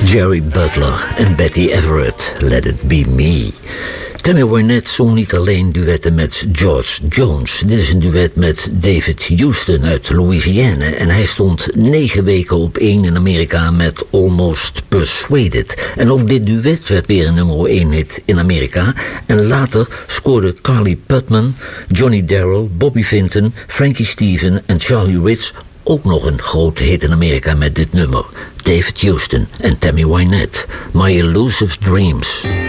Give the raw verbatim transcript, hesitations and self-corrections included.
Jerry Butler en Betty Everett, Let It Be Me. Tammy Wynette zong niet alleen duetten met George Jones. Dit is een duet met David Houston uit Louisiana. En hij stond negen weken op één in Amerika met Almost Persuaded. En ook dit duet werd weer een nummer één hit in Amerika. En later scoorden Carly Putman, Johnny Darrell, Bobby Vinton, Frankie Steven en Charlie Ritz ook nog een grote hit in Amerika met dit nummer. David Houston en Tammy Wynette, My Elusive Dreams.